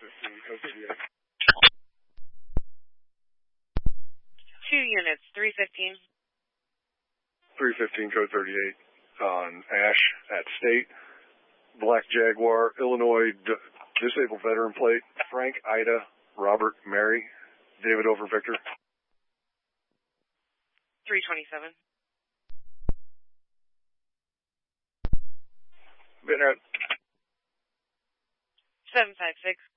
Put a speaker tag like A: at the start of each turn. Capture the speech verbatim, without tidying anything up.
A: fifteen, code thirty-eight.
B: Two units, three fifteen.
A: three fifteen, code thirty-eight, on Ash at State. Black Jaguar, Illinois, d- disabled veteran plate. Frank, Ida, Robert, Mary, David over Victor.
B: three twenty-seven.
A: Benton Road.
B: seven five six.